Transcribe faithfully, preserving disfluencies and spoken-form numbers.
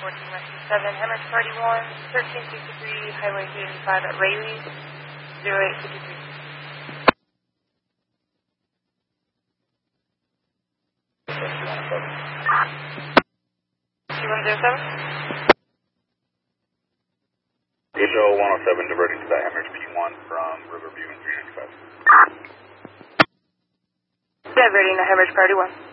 fourteen West seven, Hemorrhage Party one, thirteen sixty-three, Highway three eighty-five at Rayleigh, zero eight fifty-three. two one zero seven? H O one oh seven diverting to that Hemorrhage P one from Riverview and three ninety-five. Diverting to Hemorrhage Party one.